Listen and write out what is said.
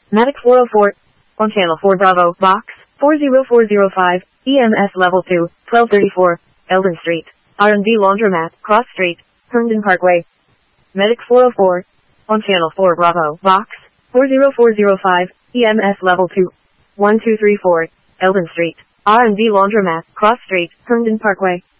Medic 404. On channel 4 Bravo, box 40405, EMS level 2, 1234, Eldon Street, R&B Laundromat, Cross Street, Herndon Parkway. Medic 404. On channel 4 Bravo, box 40405, EMS level 2, 1234, Eldon Street, R&B Laundromat, Cross Street, Herndon Parkway.